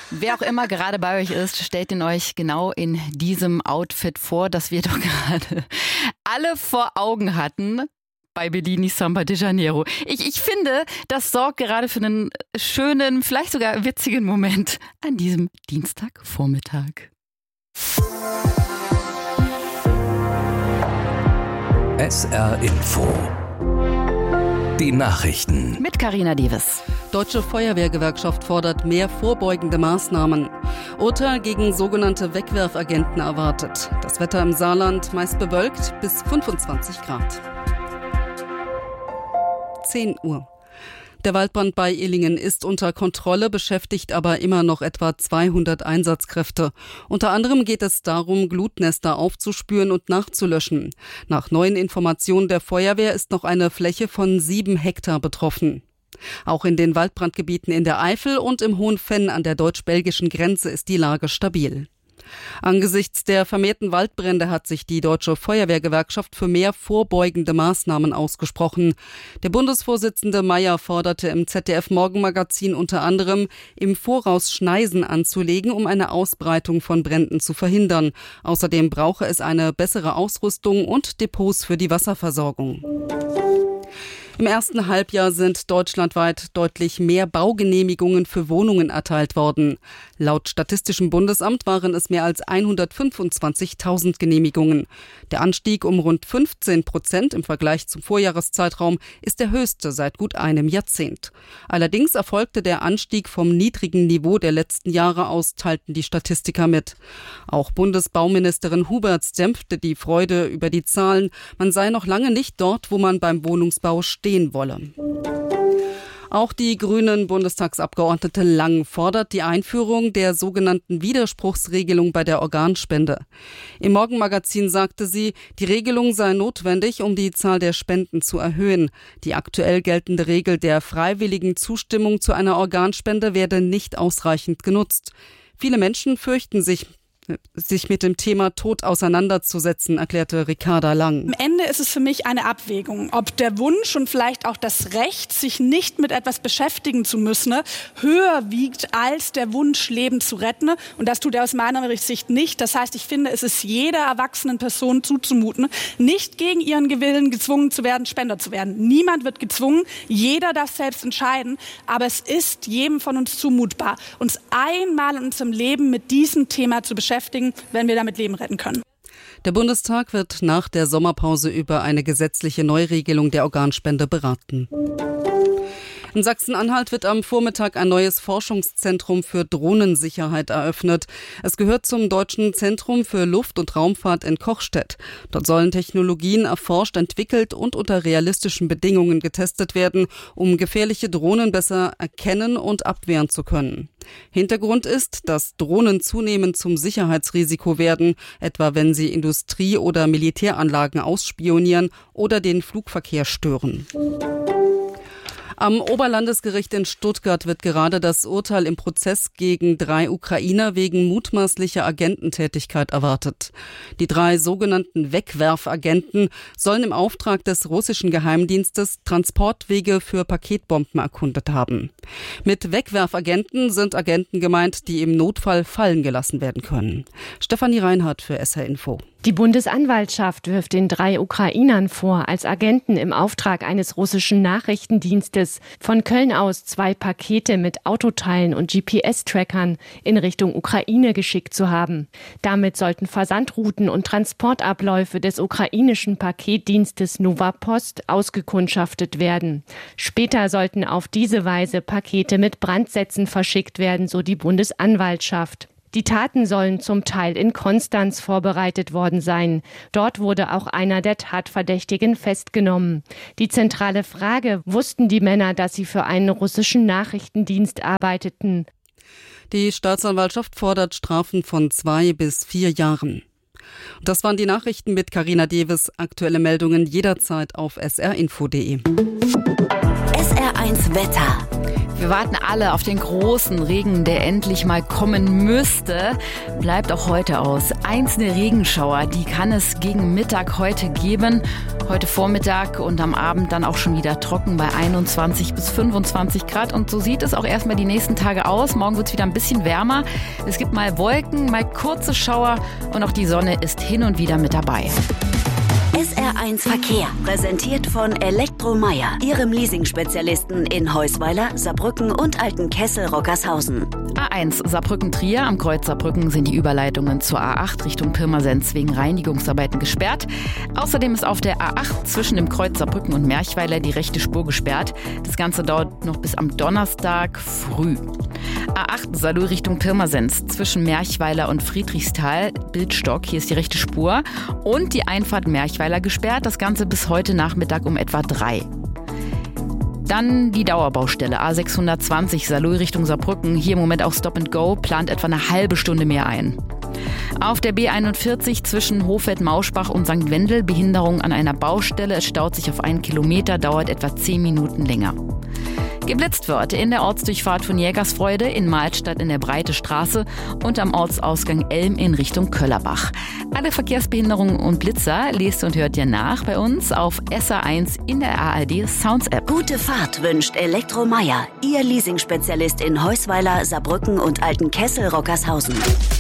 Wer auch immer gerade bei euch ist, stellt ihn euch genau in diesem Outfit vor, das wir doch gerade alle vor Augen hatten bei Bellini Samba de Janeiro. Ich finde, das sorgt gerade für einen schönen, vielleicht sogar witzigen Moment an diesem Dienstagvormittag. SR Info. Die Nachrichten. Mit Carina Davis. Deutsche Feuerwehrgewerkschaft fordert mehr vorbeugende Maßnahmen. Urteil gegen sogenannte Wegwerfagenten erwartet. Das Wetter im Saarland meist bewölkt bis 25 Grad. 10 Uhr. Der Waldbrand bei Illingen ist unter Kontrolle, beschäftigt aber immer noch etwa 200 Einsatzkräfte. Unter anderem geht es darum, Glutnester aufzuspüren und nachzulöschen. Nach neuen Informationen der Feuerwehr ist noch eine Fläche von 7 Hektar betroffen. Auch in den Waldbrandgebieten in der Eifel und im Hohen Venn an der deutsch-belgischen Grenze ist die Lage stabil. Angesichts der vermehrten Waldbrände hat sich die Deutsche Feuerwehrgewerkschaft für mehr vorbeugende Maßnahmen ausgesprochen. Der Bundesvorsitzende Mayer forderte im ZDF-Morgenmagazin unter anderem, im Voraus Schneisen anzulegen, um eine Ausbreitung von Bränden zu verhindern. Außerdem brauche es eine bessere Ausrüstung und Depots für die Wasserversorgung. Im ersten Halbjahr sind deutschlandweit deutlich mehr Baugenehmigungen für Wohnungen erteilt worden. Laut Statistischem Bundesamt waren es mehr als 125.000 Genehmigungen. Der Anstieg um rund 15% im Vergleich zum Vorjahreszeitraum ist der höchste seit gut einem Jahrzehnt. Allerdings erfolgte der Anstieg vom niedrigen Niveau der letzten Jahre aus, teilten die Statistiker mit. Auch Bundesbauministerin Huberts dämpfte die Freude über die Zahlen. Man sei noch lange nicht dort, wo man beim Wohnungsbau stehen wolle. Auch die grünen Bundestagsabgeordnete Lang fordert die Einführung der sogenannten Widerspruchsregelung bei der Organspende. Im Morgenmagazin sagte sie, die Regelung sei notwendig, um die Zahl der Spenden zu erhöhen. Die aktuell geltende Regel der freiwilligen Zustimmung zu einer Organspende werde nicht ausreichend genutzt. Viele Menschen fürchten sich mit dem Thema Tod auseinanderzusetzen, erklärte Ricarda Lang. Am Ende ist es für mich eine Abwägung, ob der Wunsch und vielleicht auch das Recht, sich nicht mit etwas beschäftigen zu müssen, höher wiegt als der Wunsch, Leben zu retten. Und das tut er aus meiner Sicht nicht. Das heißt, ich finde, es ist jeder erwachsenen Person zuzumuten, nicht gegen ihren Willen gezwungen zu werden, Spender zu werden. Niemand wird gezwungen, jeder darf selbst entscheiden. Aber es ist jedem von uns zumutbar, uns einmal in unserem Leben mit diesem Thema zu beschäftigen, wenn wir damit Leben retten können. Der Bundestag wird nach der Sommerpause über eine gesetzliche Neuregelung der Organspende beraten. In Sachsen-Anhalt wird am Vormittag ein neues Forschungszentrum für Drohnensicherheit eröffnet. Es gehört zum Deutschen Zentrum für Luft- und Raumfahrt in Kochstedt. Dort sollen Technologien erforscht, entwickelt und unter realistischen Bedingungen getestet werden, um gefährliche Drohnen besser erkennen und abwehren zu können. Hintergrund ist, dass Drohnen zunehmend zum Sicherheitsrisiko werden, etwa wenn sie Industrie- oder Militäranlagen ausspionieren oder den Flugverkehr stören. Am Oberlandesgericht in Stuttgart wird gerade das Urteil im Prozess gegen 3 Ukrainer wegen mutmaßlicher Agententätigkeit erwartet. Die 3 sogenannten Wegwerfagenten sollen im Auftrag des russischen Geheimdienstes Transportwege für Paketbomben erkundet haben. Mit Wegwerfagenten sind Agenten gemeint, die im Notfall fallen gelassen werden können. Stefanie Reinhardt für SR Info. Die Bundesanwaltschaft wirft den 3 Ukrainern vor, als Agenten im Auftrag eines russischen Nachrichtendienstes von Köln aus 2 Pakete mit Autoteilen und GPS-Trackern in Richtung Ukraine geschickt zu haben. Damit sollten Versandrouten und Transportabläufe des ukrainischen Paketdienstes Nova Post ausgekundschaftet werden. Später sollten auf diese Weise Pakete mit Brandsätzen verschickt werden, so die Bundesanwaltschaft. Die Taten sollen zum Teil in Konstanz vorbereitet worden sein. Dort wurde auch einer der Tatverdächtigen festgenommen. Die zentrale Frage: Wussten die Männer, dass sie für einen russischen Nachrichtendienst arbeiteten? Die Staatsanwaltschaft fordert Strafen von 2 bis 4 Jahren. Das waren die Nachrichten mit Carina Davis. Aktuelle Meldungen jederzeit auf srinfo.de. SR1 Wetter. Wir warten alle auf den großen Regen, der endlich mal kommen müsste. Bleibt auch heute aus. Einzelne Regenschauer, die kann es gegen Mittag heute geben. Heute Vormittag und am Abend dann auch schon wieder trocken bei 21 bis 25 Grad. Und so sieht es auch erstmal die nächsten Tage aus. Morgen wird es wieder ein bisschen wärmer. Es gibt mal Wolken, mal kurze Schauer und auch die Sonne ist hin und wieder mit dabei. SR1 Verkehr, präsentiert von Elektromeyer, Ihrem Leasing-Spezialisten in Heusweiler, Saarbrücken und Altenkessel-Rockershausen. A1 Saarbrücken-Trier. Am Kreuz Saarbrücken sind die Überleitungen zur A8 Richtung Pirmasens wegen Reinigungsarbeiten gesperrt. Außerdem ist auf der A8 zwischen dem Kreuz Saarbrücken und Merchweiler die rechte Spur gesperrt. Das Ganze dauert noch bis am Donnerstag früh. A8 Saarlouis Richtung Pirmasens zwischen Merchweiler und Friedrichsthal, Bildstock, hier ist die rechte Spur. Und die Einfahrt Merchweiler gesperrt, das Ganze bis heute Nachmittag um etwa 3. Dann die Dauerbaustelle A620 Saarlouis Richtung Saarbrücken. Hier im Moment auch Stop and Go, plant etwa eine halbe Stunde mehr ein. Auf der B41 zwischen Hofeld-Mauschbach und St. Wendel Behinderung an einer Baustelle. Es staut sich auf 1 Kilometer, dauert etwa 10 Minuten länger. Geblitzt wird in der Ortsdurchfahrt von Jägersfreude, in Mahlstadt in der Breite Straße und am Ortsausgang Elm in Richtung Köllerbach. Alle Verkehrsbehinderungen und Blitzer lest und hört ihr nach bei uns auf SR1 in der ARD Sounds App. Gute Fahrt wünscht Elektromeyer, Ihr Leasing-Spezialist in Heusweiler, Saarbrücken und Altenkessel-Rockershausen.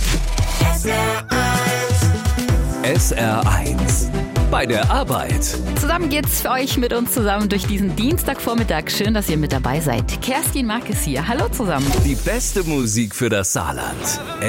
SR1 bei der Arbeit. Zusammen geht's für euch mit uns zusammen durch diesen Dienstagvormittag. Schön, dass ihr mit dabei seid. Kerstin Mark ist hier. Hallo zusammen. Die beste Musik für das Saarland.